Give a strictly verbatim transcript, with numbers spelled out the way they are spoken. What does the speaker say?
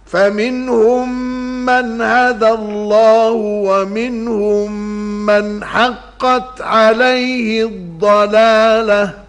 فمنهم من هدى الله ومنهم من حقت عليه الضلالة.